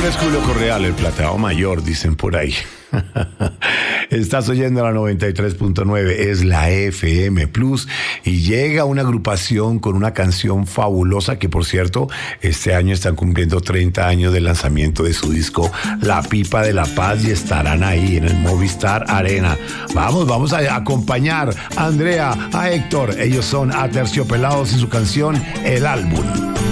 nombre es Julio Correal, el plateado mayor, dicen por ahí. Estás oyendo la 93.9, es la FM Plus, y llega una agrupación con una canción fabulosa que, por cierto, este año están cumpliendo 30 años del lanzamiento de su disco La Pipa de la Paz, y estarán ahí en el Movistar Arena. Vamos a acompañar a Andrea, a Héctor. Ellos son Aterciopelados y su canción El Álbum.